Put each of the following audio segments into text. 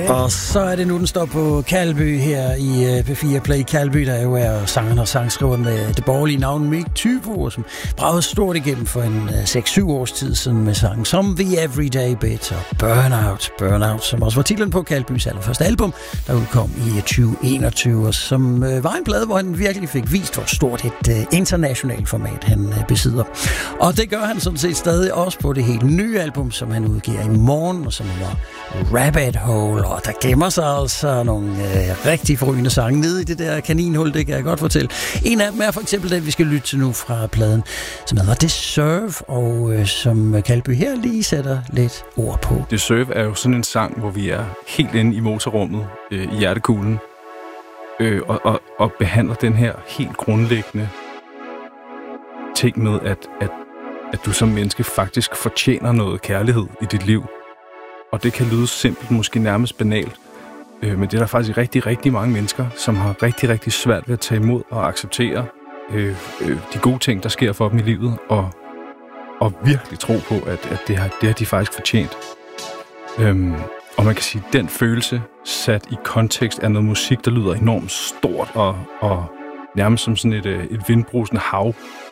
Og så er det nu, den står på Kalby her i P4 Play. Kalby, der jo er sangeren og sangskriver med det borgerlige navn Mick Thybo, som bragede stort igennem for en 6-7 års tid siden med sangen som The Everyday Bit og Burnout, som også var titlen på Kalbys allerførste album, der udkom i 2021, og som var en plade, hvor han virkelig fik vist, hvor stort et internationalt format han besidder. Og det gør han sådan set stadig også på det helt nye album, som han udgiver i morgen, og som hedder Rabbit Hole, og der gemmer sig altså nogle rigtig forrygende sange nede i det der kaninhul, det kan jeg godt fortælle. En af dem er for eksempel den, vi skal lytte til nu fra pladen, som hedder Deserve, og som Kalby her lige sætter lidt ord på. Deserve er jo sådan en sang, hvor vi er helt inde i motorrummet, i hjertekuglen, og behandler den her helt grundlæggende ting med, at du som menneske faktisk fortjener noget kærlighed i dit liv. Og det kan lyde simpelt, måske nærmest banalt, men det er der faktisk rigtig, rigtig mange mennesker, som har rigtig, rigtig svært ved at tage imod og acceptere de gode ting, der sker for dem i livet, og virkelig tro på, at det har de faktisk fortjent. Og man kan sige, at den følelse sat i kontekst af noget musik, der lyder enormt stort og nærmest som sådan et vindbrusende hav.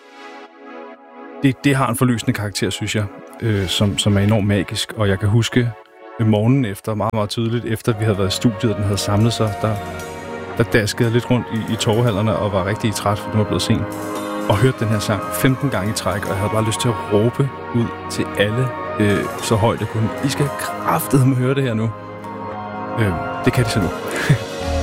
Det har en forløsende karakter, synes jeg, som er enormt magisk, og jeg kan huske morgenen efter, meget, meget tydeligt, efter vi havde været i studiet, og den havde samlet sig, der daskede jeg lidt rundt i torvehallerne og var rigtig træt, for den var blevet sent, og hørte den her sang 15 gange i træk, og jeg havde bare lyst til at råbe ud til alle, så højt jeg kunne. I skal kraftedeme høre det her nu. Det kan de så nu.